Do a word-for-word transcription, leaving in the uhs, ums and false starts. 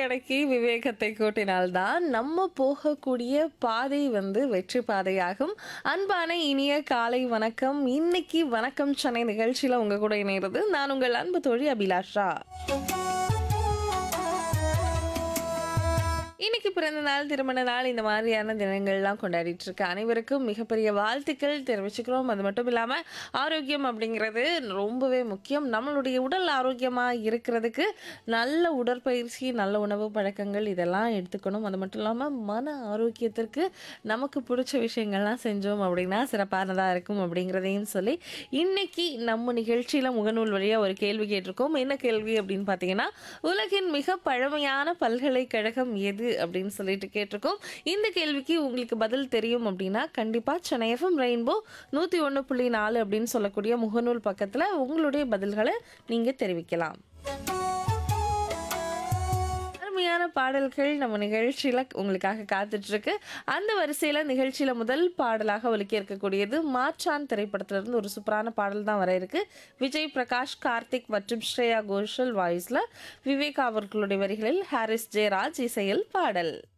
அடக்கி விவேகத்தை கூட்டினால்தான் நம்ம போகக்கூடிய பாதை வந்து வெற்றி பாதையாகும். அன்பான இனிய காலை வணக்கம். இன்னைக்கு வணக்கம் சென்னை நிகழ்ச்சியில உங்க கூட இணைகிறது நான் உங்கள் அன்பு தோழி அபிலாஷா. இன்னைக்கு பிறந்த நாள், திருமண நாள், இந்த மாதிரியான தினங்கள்லாம் கொண்டாடிட்டு இருக்க அனைவருக்கும் மிகப்பெரிய வாழ்த்துக்கள் தெரிவிச்சுக்கிறோம். அது மட்டும் இல்லாமல் ஆரோக்கியம் அப்படிங்கிறது ரொம்பவே முக்கியம். நம்மளுடைய உடல் ஆரோக்கியமாக இருக்கிறதுக்கு நல்ல உடற்பயிற்சி, நல்ல உணவு பழக்கங்கள் இதெல்லாம் எடுத்துக்கணும். அது மட்டும் இல்லாமல் மன ஆரோக்கியத்திற்கு நமக்கு பிடிச்ச விஷயங்கள்லாம் செஞ்சோம் அப்படின்னா சிறப்பானதாக இருக்கும் அப்படிங்கிறதையும் சொல்லி இன்னைக்கு நம்ம நிகழ்ச்சியில் முகநூல் வழியாக ஒரு கேள்வி கேட்டிருக்கோம். என்ன கேள்வி அப்படின்னு பார்த்தீங்கன்னா, உலகின் மிக பழமையான பல்கலைக்கழகம் எது அப்படின்னு சொல்லிட்டு கேட்டிருக்கோம். இந்த கேள்விக்கு உங்களுக்கு பதில் தெரியும் அப்படின்னா கண்டிப்பா சென்னை எஃப்எம் ரெயின்போ நூத்தி ஒன்று புள்ளி நாலு அப்படின்னு சொல்லக்கூடிய முகநூல் பக்கத்துல உங்களுடைய பதில்களை நீங்க தெரிவிக்கலாம். அருமையான பாடல்கள் நம்ம நிகழ்ச்சியில உங்களுக்காக காத்துட்டு இருக்கு. அந்த வரிசையில நிகழ்ச்சியில முதல் பாடலாக ஒலிக்க இருக்கக்கூடியது மாற்றான் திரைப்படத்துல இருந்து ஒரு சூப்பரான பாடல் தான் வர இருக்கு. விஜய் பிரகாஷ், கார்த்திக் மற்றும் ஸ்ரேயா கோஷல் வாய்ஸ்ல, விவேக் அவர்களுடைய வரிகளில் ஹாரிஸ் ஜெயராஜ் இசையில் பாடல்.